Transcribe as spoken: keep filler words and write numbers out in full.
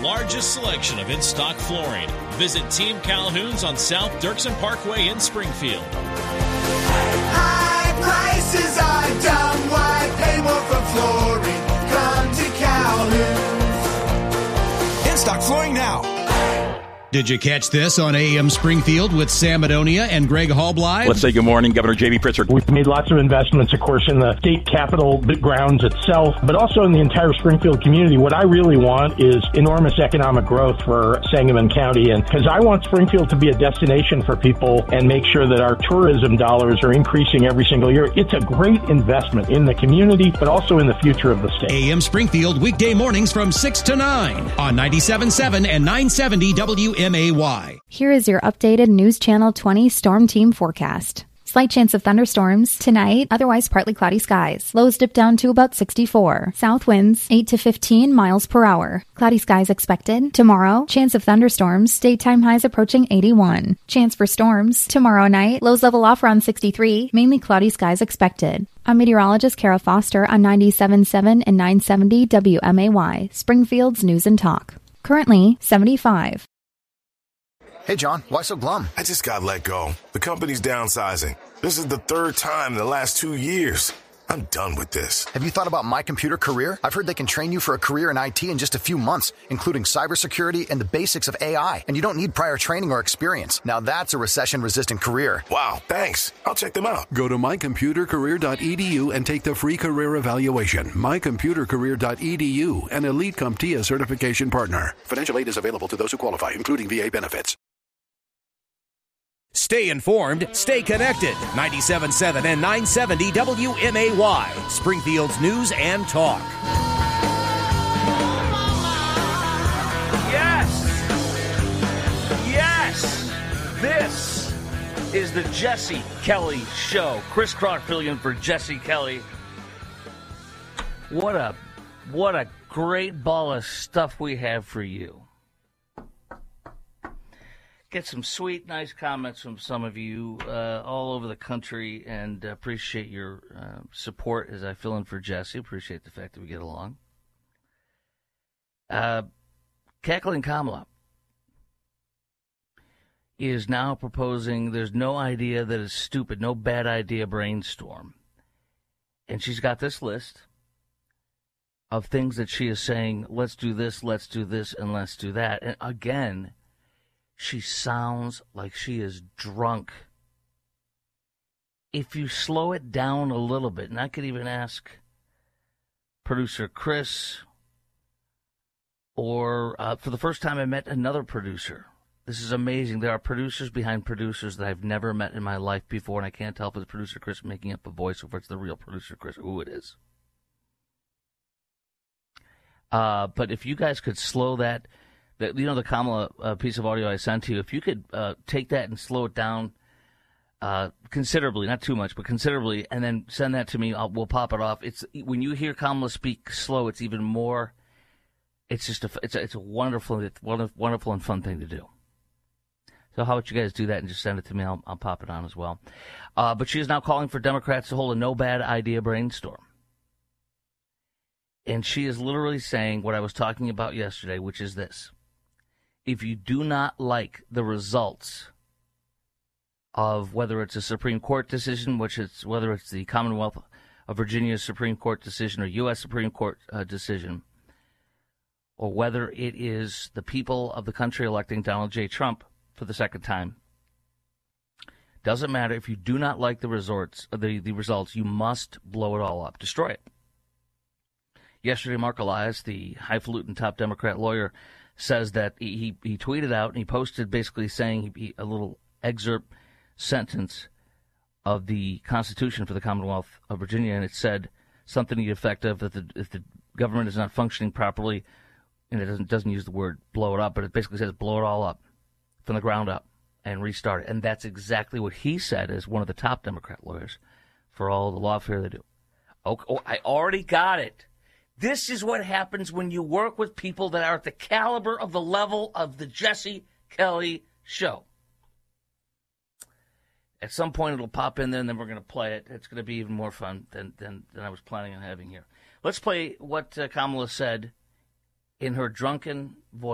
largest selection of in-stock flooring. Visit Team Calhoun's on South Dirksen Parkway in Springfield. High prices are dumb. Why pay more for flooring? Come to Calhoun's. In-stock flooring now. Did you catch this on A M Springfield with Sam Madonia and Greg Hallbly? Let's say good morning, Governor J B. Pritzker. We've made lots of investments, of course, in the state capitol grounds itself, but also in the entire Springfield community. What I really want is enormous economic growth for Sangamon County, and because I want Springfield to be a destination for people and make sure that our tourism dollars are increasing every single year. It's a great investment in the community, but also in the future of the state. A M Springfield, weekday mornings from six to nine on ninety-seven point seven and nine seventy W M A Y. Here is your updated News Channel twenty Storm Team forecast. Slight chance of thunderstorms tonight, otherwise partly cloudy skies. Lows dip down to about sixty-four. South winds eight to fifteen miles per hour. Cloudy skies expected. Tomorrow, chance of thunderstorms, daytime highs approaching eighty-one. Chance for storms tomorrow night, lows level off around sixty-three, mainly cloudy skies expected. I'm meteorologist Kara Foster on ninety-seven point seven and nine seventy W M A Y, Springfield's News and Talk. Currently seventy-five. Hey, John, why so glum? I just got let go. The company's downsizing. This is the third time in the last two years. I'm done with this. Have you thought about My Computer Career? I've heard they can train you for a career in I T in just a few months, including cybersecurity and the basics of A I. And you don't need prior training or experience. Now that's a recession-resistant career. Wow, thanks. I'll check them out. Go to my computer career dot e d u and take the free career evaluation. my computer career dot e d u, an Elite CompTIA certification partner. Financial aid is available to those who qualify, including V A benefits. Stay informed, stay connected. ninety-seven point seven and nine seventy W M A Y, Springfield's News and Talk. Yes! Yes! This is the Jesse Kelly Show. Chris Crock filling in for Jesse Kelly. What a, what a great ball of stuff we have for you. Get some sweet, nice comments from some of you uh, all over the country, and uh, appreciate your uh, support as I fill in for Jesse. Appreciate the fact that we get along. Uh, Cackling Kamala is now proposing there's no idea that is stupid, no bad idea brainstorm. And she's got this list of things that she is saying, let's do this, let's do this, and let's do that. And again, she sounds like she is drunk. If you slow it down a little bit, and I could even ask producer Chris, or uh, for the first time I met another producer. This is amazing. There are producers behind producers that I've never met in my life before, and I can't tell if it's producer Chris making up a voice or if it's the real producer Chris. Ooh, it is. Uh, but if you guys could slow that, that you know, the Kamala uh, piece of audio I sent to you, if you could uh, take that and slow it down uh, considerably, not too much, but considerably, and then send that to me, I'll, we'll pop it off. It's when you hear Kamala speak slow, it's even more. It's just a, it's a, it's a wonderful, it's wonderful and fun thing to do. So how about you guys do that and just send it to me? I'll, I'll pop it on as well. Uh, but she is now calling for Democrats to hold a no bad idea brainstorm. And she is literally saying what I was talking about yesterday, which is this. If you do not like the results of whether it's a Supreme Court decision, which is whether it's the Commonwealth of Virginia's Supreme Court decision or U S Supreme Court uh, decision, or whether it is the people of the country electing Donald J. Trump for the second time, doesn't matter. If you do not like the results, the, the results, you must blow it all up, destroy it. Yesterday, Mark Elias, the highfalutin top Democrat lawyer, says that he, he tweeted out and he posted basically saying he, he, a little excerpt sentence of the Constitution for the Commonwealth of Virginia, and it said something to the effect of that the, if the government is not functioning properly, and it doesn't, doesn't use the word blow it up, but it basically says blow it all up from the ground up and restart it. And that's exactly what he said as one of the top Democrat lawyers for all the lawfare they do. Oh, oh, I already got it. This is what happens when you work with people that are at the caliber of the level of the Jesse Kelly Show. At some point it'll pop in there, and then we're going to play it. It's going to be even more fun than, than, than I was planning on having here. Let's play what uh, Kamala said in her drunken voice.